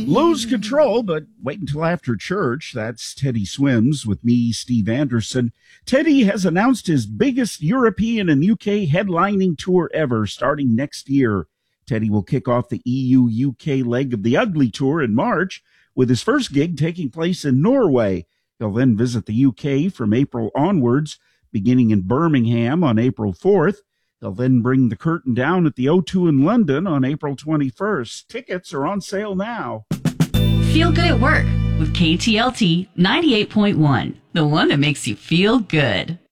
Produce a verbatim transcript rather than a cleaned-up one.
Lose control, but wait until after church. That's Teddy Swims with me, Steve Anderson. Teddy has announced his biggest European and U K headlining tour ever starting next year. Teddy will kick off the E U U K leg of the Ugly Tour in March, with his first gig taking place in Norway. He'll then visit the U K from April onwards, beginning in Birmingham on April fourth. They'll then bring the curtain down at the O two in London on April twenty-first. Tickets are on sale now. Feel good at work with K T L T ninety-eight point one, the one that makes you feel good.